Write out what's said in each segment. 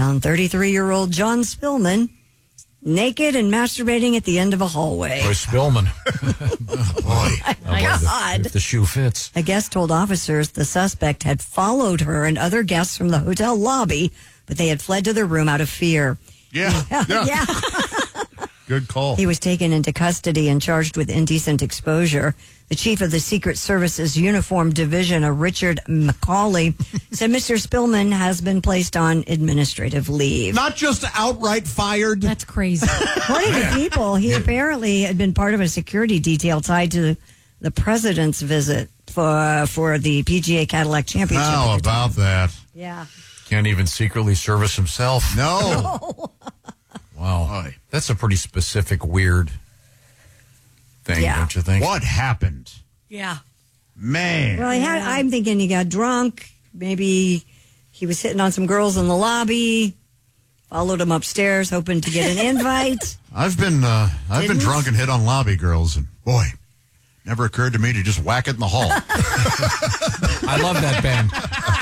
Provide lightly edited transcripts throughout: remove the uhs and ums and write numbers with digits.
found 33-year-old John Spillman naked and masturbating at the end of a hallway. Boy, Spillman. Oh, my God. If the shoe fits. A guest told officers the suspect had followed her and other guests from the hotel lobby, but they had fled to their room out of fear. Yeah. Yeah. Good call. He was taken into custody and charged with indecent exposure. The chief of the Secret Service's Uniform Division, Richard McCauley, said Mr. Spillman has been placed on administrative leave. Not just outright fired. That's crazy. According to People, he apparently had been part of a security detail tied to the president's visit for the PGA Cadillac Championship. How about that? Yeah. Can't even secretly service himself. No. Wow. That's a pretty specific, weird thing, Yeah. don't you think? What happened? Yeah. Man. Well, I'm thinking he got drunk. Maybe he was hitting on some girls in the lobby. Followed him upstairs, hoping to get an invite. I've been Didn't? drunk and hit on lobby girls, and boy, never occurred to me to just whack it in the hall. I love that band.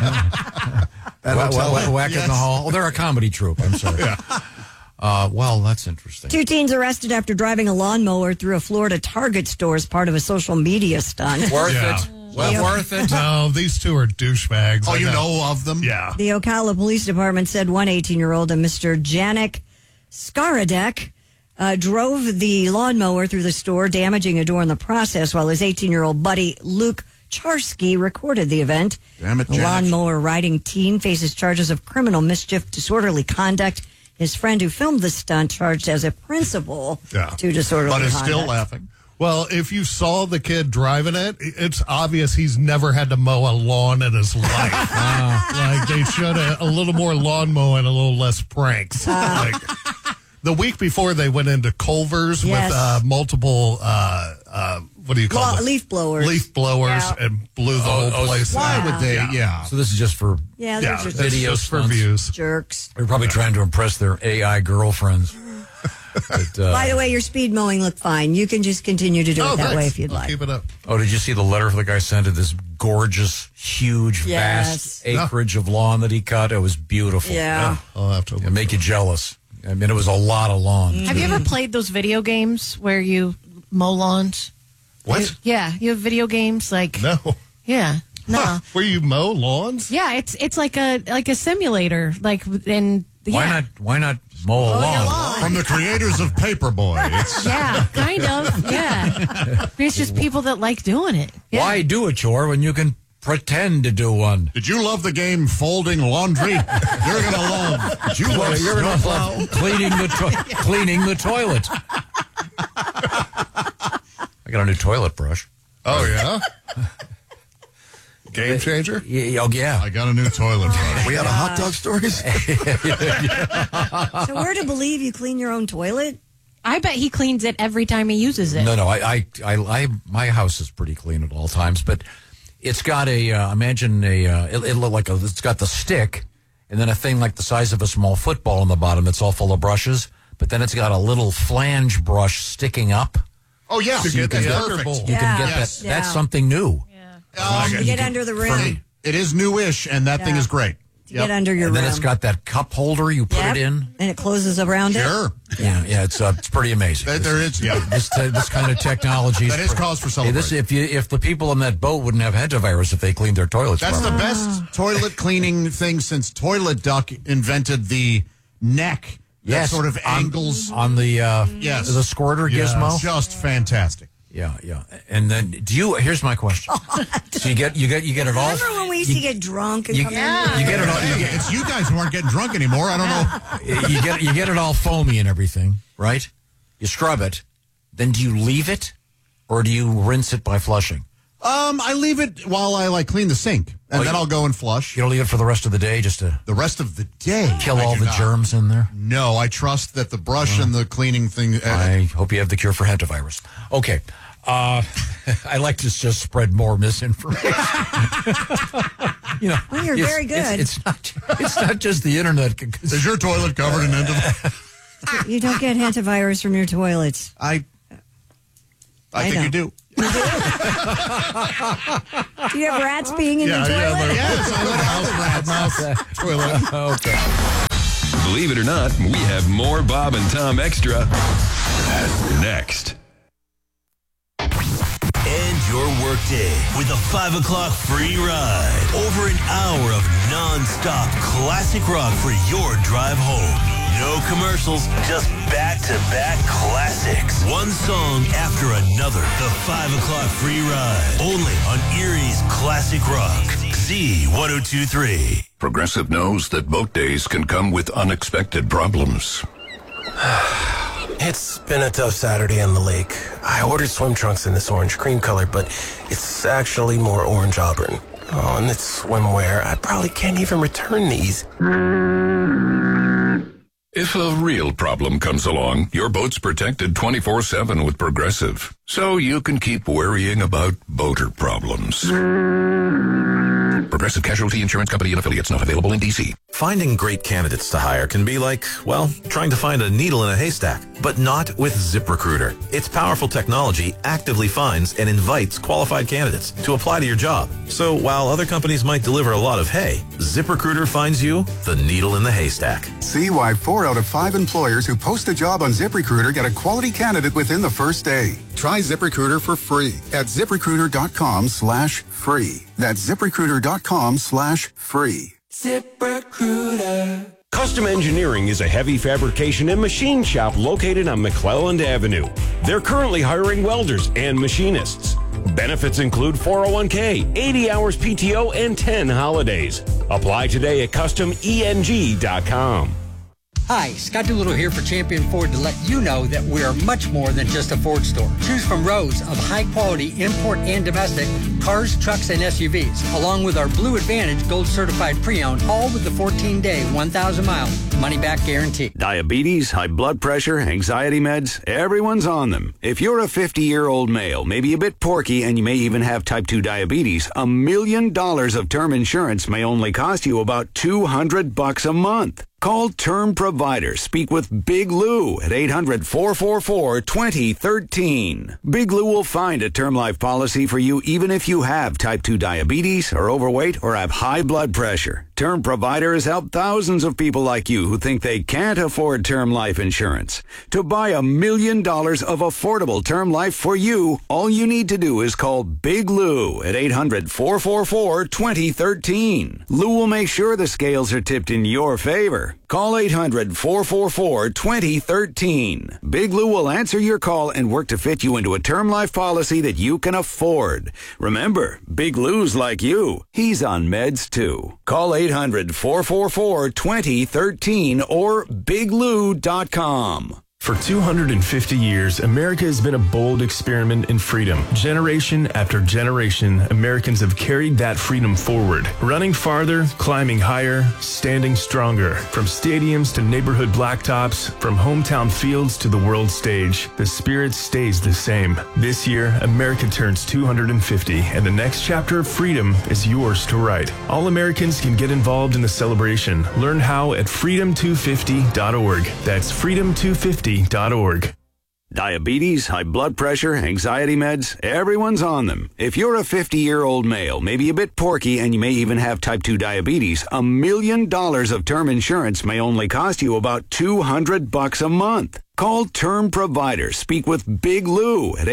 Whack it in the hall. Oh, they're a comedy troupe. I'm sorry. Well, that's interesting. 2 teens arrested after driving a lawnmower through a Florida Target store as part of a social media stunt. Worth Yeah. it. Well, worth it. No, these two are douchebags. Oh, I you know of them? Yeah. The Ocala Police Department said one 18-year-old, Mr. Janik Skaradek, drove the lawnmower through the store, damaging a door in the process, while his 18-year-old buddy, Luke Charsky, recorded the event. Damn it, The Janik. lawnmower riding teen faces charges of criminal mischief, disorderly conduct. His friend who filmed the stunt charged as a principal to disorderly But is conduct. still laughing. Well, if you saw the kid driving it, it's obvious he's never had to mow a lawn in his life. Like, they should have a little more lawn mowing, a little less pranks. Like, the week before, they went into Culver's Yes. with multiple, what do you call it? Leaf blowers. Leaf blowers Yeah. and blew the whole place Why out. would they? Yeah. So this is just for Yeah, they're Yeah, just it's video just for stunts. views. jerks. they're probably trying to impress their AI girlfriends. But, By the way, your speed mowing looked fine. You can just continue to do it that thanks. way if you'd I'll like. Keep it up. oh, did you see the letter the guy sent to this gorgeous, huge, Yes. vast acreage of lawn that he cut? It was beautiful. Yeah. I'll have to It'll make you jealous. I mean, it was a lot of lawn. Have you ever played those video games where you mow lawns? What? Yeah, you have video games like No. yeah, no, Where you mow lawns? yeah. It's like a simulator, like and yeah. Why not mow a lawn? From the creators of Paperboy. It's Yeah, kind of. Yeah, it's just people that like doing it. Yeah. Why do a chore when you can pretend to do one? Did you love the game Folding Laundry? You're going to love. Did you love You're gonna Snowplow? love cleaning the toilet. I got a new toilet brush. Oh, yeah? Game changer? Yeah. I got a new toilet brush. We out of hot dog stories? So we're to believe you clean your own toilet? I bet he cleans it every time he uses it. No. My house is pretty clean at all times, but it's got it looked like it's got the stick, and then a thing like the size of a small football on the bottom that's all full of brushes, but then it's got a little flange brush sticking up. Oh, yeah. To get That's the perfect. underbowl. You can get Yes. that. That's something new. To get under the rim. It is newish, and that thing is great. To get under your And then rim. it's got that cup holder. You put Yep. it in. And it closes around Sure. Yeah, it's pretty amazing. There is, yeah. This kind of technology That is cause for celebration. If the people on that boat wouldn't have hantavirus if they cleaned their toilets. That's the properly. best toilet cleaning thing since Toilet Duck invented the neck. Yes, That sort of angles. on the Yes. the squirter gizmo. Just fantastic. Yeah. And then here's my question. So you get it all. Remember when we used to get drunk and You come in? get it all. Hey, it's you guys who aren't getting drunk anymore. I don't know. You get it all foamy and everything, right? You scrub it. Then do you leave it, or do you rinse it by flushing? I leave it while I clean the sink, and then I'll go and flush. You don't leave it for the rest of the day just to The rest of the day, kill I all do the not. germs in there. No, I trust that the brush and the cleaning thing. I hope you have the cure for hantavirus. Okay. I like to just spread more misinformation. Well, you're very good. It's not just the internet. Is your toilet covered in You don't get hantavirus from your toilets. I think know. you do. Do you have rats being in your toilet? Yes, I would have Mouse toilet. Okay. Believe it or not, we have more Bob and Tom Extra next. End your workday with a 5 o'clock free ride. Over an hour of non-stop classic rock for your drive home. No commercials, just back-to-back classics. One song after another. The 5 o'clock free ride. Only on Erie's Classic Rock. Z1023. Progressive knows that boat days can come with unexpected problems. It's been a tough Saturday on the lake. I ordered swim trunks in this orange cream color, but it's actually more orange auburn. Oh, and it's swimwear. I probably can't even return these. If a real problem comes along, your boat's protected 24/7 with Progressive, so you can keep worrying about boater problems. Progressive Casualty Insurance Company and affiliates, not available in D.C. Finding great candidates to hire can be like, well, trying to find a needle in a haystack, but not with ZipRecruiter. Its powerful technology actively finds and invites qualified candidates to apply to your job. So while other companies might deliver a lot of hay, ZipRecruiter finds you the needle in the haystack. See why 4 out of 5 employers who post a job on ZipRecruiter get a quality candidate within the first day. Try ZipRecruiter for free at ZipRecruiter.com/free. That's ZipRecruiter.com/free. ZipRecruiter. Custom Engineering is a heavy fabrication and machine shop located on McClelland Avenue. They're currently hiring welders and machinists. Benefits include 401k, 80 hours PTO, and 10 holidays. Apply today at CustomENG.com. Hi, Scott Doolittle here for Champion Ford to let you know that we are much more than just a Ford store. Choose from rows of high-quality import and domestic cars, trucks, and SUVs, along with our Blue Advantage Gold Certified Pre-Owned, all with the 14-day, 1,000-mile money-back guarantee. Diabetes, high blood pressure, anxiety meds, everyone's on them. If you're a 50-year-old male, maybe a bit porky, and you may even have type 2 diabetes, $1 million of term insurance may only cost you about $200 a month. Call Term Provider. Speak with Big Lou at 800-444-2013. Big Lou will find a term life policy for you even if you have type 2 diabetes, are overweight, or have high blood pressure. Term Provider has helped thousands of people like you who think they can't afford term life insurance. To buy $1 million of affordable term life for you, all you need to do is call Big Lou at 800-444-2013. Lou will make sure the scales are tipped in your favor. Call 800-444-2013. Big Lou will answer your call and work to fit you into a term life policy that you can afford. Remember, Big Lou's like you. He's on meds too. Call 800-444-2013 or biglou.com. For 250 years, America has been a bold experiment in freedom. Generation after generation, Americans have carried that freedom forward, running farther, climbing higher, standing stronger. From stadiums to neighborhood blacktops, from hometown fields to the world stage, the spirit stays the same. This year, America turns 250, and the next chapter of freedom is yours to write. All Americans can get involved in the celebration. Learn how at freedom250.org. That's freedom250.org. Diabetes, high blood pressure, anxiety meds, everyone's on them. If you're a 50-year-old male, maybe a bit porky, and you may even have type 2 diabetes, $1 million of term insurance may only cost you about $200 a month. Call Term Provider. Speak with Big Lou at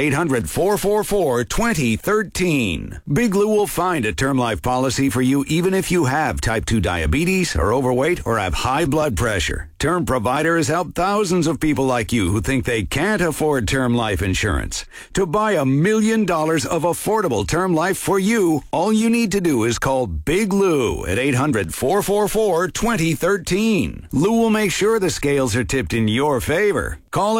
800-444-2013. Big Lou will find a term life policy for you even if you have type 2 diabetes, are overweight, or have high blood pressure. Term Provider has helped thousands of people like you who think they can't afford term life insurance. To buy $1 million of affordable term life for you, all you need to do is call Big Lou at 800-444-2013. Lou will make sure the scales are tipped in your favor. Call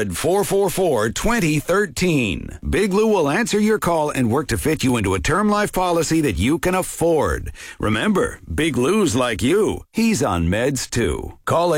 800-444-2013. Big Lou will answer your call and work to fit you into a term life policy that you can afford. Remember, Big Lou's like you. He's on meds too. Call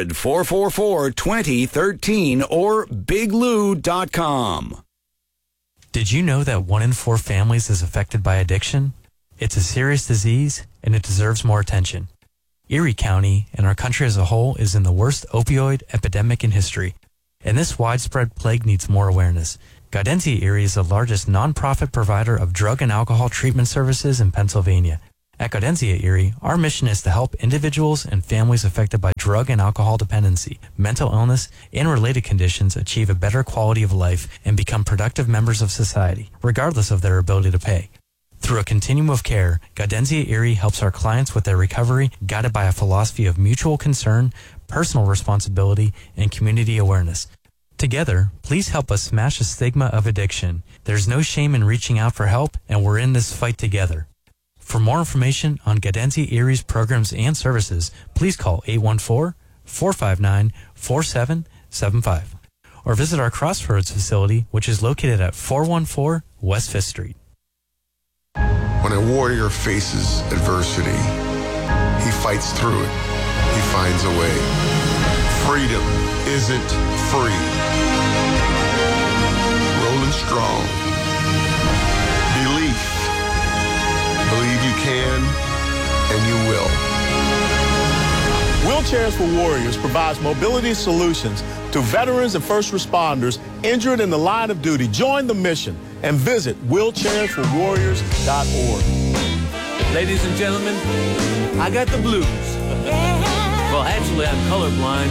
800-444-2013 or biglou.com. Did you know that 1 in 4 families is affected by addiction? It's a serious disease and it deserves more attention. Erie County and our country as a whole is in the worst opioid epidemic in history, and this widespread plague needs more awareness. Gaudentia Erie is the largest nonprofit provider of drug and alcohol treatment services in Pennsylvania. At Gaudensia Erie, our mission is to help individuals and families affected by drug and alcohol dependency, mental illness, and related conditions achieve a better quality of life and become productive members of society, regardless of their ability to pay. Through a continuum of care, Gaudensia Erie helps our clients with their recovery, guided by a philosophy of mutual concern, personal responsibility, and community awareness. Together, please help us smash the stigma of addiction. There's no shame in reaching out for help, and we're in this fight together. For more information on Gaudensia Erie's programs and services, please call 814-459-4775 or visit our Crossroads facility, which is located at 414 West 5th Street. When a warrior faces adversity, he fights through it. He finds a way. Freedom isn't free. Rolling strong. Belief. Believe you can, and you will. Wheelchairs for Warriors provides mobility solutions to veterans and first responders injured in the line of duty. Join the mission and visit wheelchairsforwarriors.org. Ladies and gentlemen, I got the blues. Well, actually, I'm colorblind,